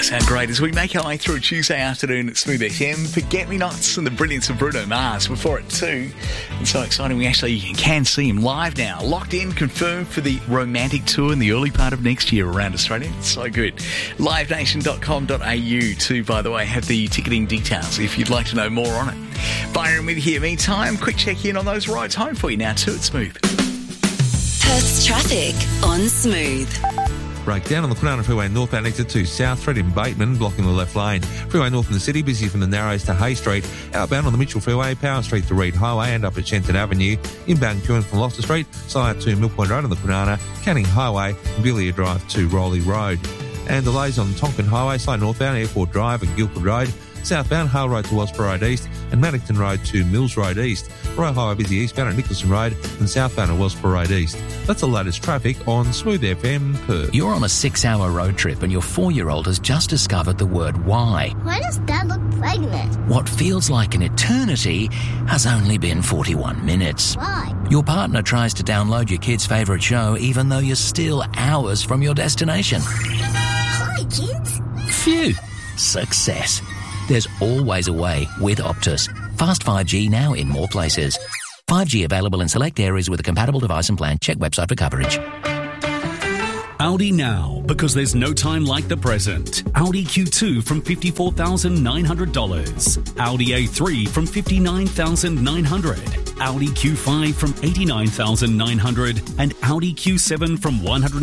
Sound great as we make our way through a Tuesday afternoon at Smooth FM. Forget-Me-Nots and the brilliance of Bruno Mars before it too. It's so exciting we actually can see him live now. Locked in, confirmed for the Romantic Tour in the early part of next year around Australia. It's so good. livenation.com.au to, by the way, have the ticketing details if you'd like to know more on it. Byron with you here. Meantime, quick check in on those rides home for you now too at Smooth. Perth's traffic on Smooth. Breakdown on the Kwinana Freeway northbound exit to South Street in Bateman, blocking the left lane. Freeway north in the city, busy from the Narrows to Hay Street. Outbound on the Mitchell Freeway, Power Street to Reed Highway and up at Shenton Avenue. Inbound queuing from Loftus Street, side to Mill Point Road on the Kwinana, Canning Highway, and Villiers Drive to Rowley Road. And delays on Tonkin Highway, side northbound, Airport Drive and Guildford Road. Southbound, Hale Road to Wellsborough Road East and Maddington Road to Mills Road East. Royal Highway busy eastbound at Nicholson Road and southbound at Wellsborough Road East. That's the latest traffic on Smooth FM Perth. You're on a 6-hour road trip and your 4-year-old has just discovered the word why. Why does Dad look pregnant? What feels like an eternity has only been 41 minutes. Why? Your partner tries to download your kid's favourite show even though you're still hours from your destination. Hi, kids. Phew. Success. There's always a way with Optus. Fast 5G now in more places. 5G available in select areas with a compatible device and plan. Check website for coverage. Audi now, because there's no time like the present. Audi Q2 from $54,900. Audi A3 from $59,900. Audi Q5 from $89,900. And Audi Q7 from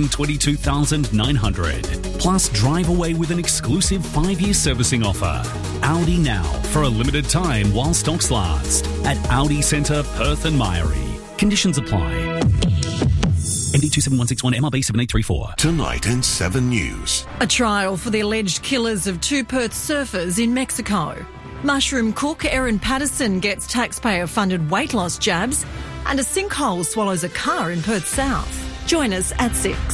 $122,900. Plus, drive away with an exclusive 5-year servicing offer. Audi now, for a limited time while stocks last. At Audi Centre, Perth and Myrie. Conditions apply. MD 27161 MRB 7834. Tonight in 7 News. A trial for the alleged killers of 2 Perth surfers in Mexico. Mushroom cook Erin Patterson gets taxpayer-funded weight loss jabs, and a sinkhole swallows a car in Perth South. Join us at 6.